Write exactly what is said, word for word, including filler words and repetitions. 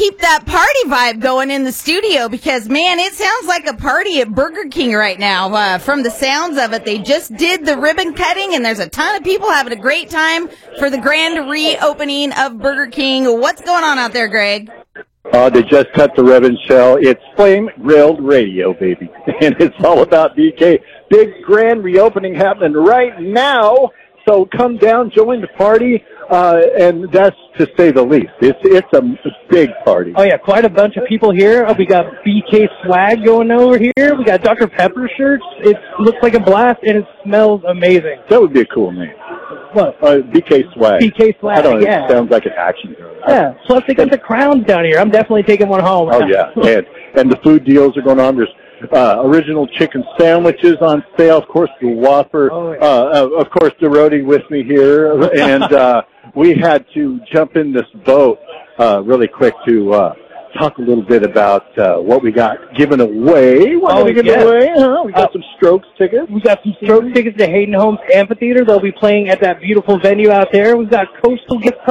keep that party vibe going in the studio because, man, it sounds like a party at Burger King right now. Uh, from the sounds of it, they just did the ribbon cutting, and there's a ton of people having a great time for the grand reopening of Burger King. What's going on out there, Greg? Uh, they just cut the ribbon, Shell. It's Flame Grilled Radio, baby. And it's all about B K. Big grand reopening happening right now. So come down, join the party, uh, and that's to say the least. It's it's a big party. Oh, yeah, quite a bunch of people here. Uh, we got B K swag going over here. We got Doctor Pepper shirts. It looks like a blast, and it smells amazing. That would be a cool name. What? Uh, B K swag. B K swag, I don't know, yeah. It sounds like an action hero. Yeah, plus they got the crowns down here. I'm definitely taking one home. Oh, yeah, and, and the food deals are going on. There's Uh, original chicken sandwiches on sale. Of course, the Whopper. Oh, yeah. uh, of course, the roadie with me here. And uh, we had to jump in this boat uh, really quick to uh, talk a little bit about uh, what we got given away. What oh, are we giving yeah. away? Huh? We got uh, some Strokes tickets. We got some Strokes tickets to Hayden Homes Amphitheater. They'll be playing at that beautiful venue out there. We've got Coastal gift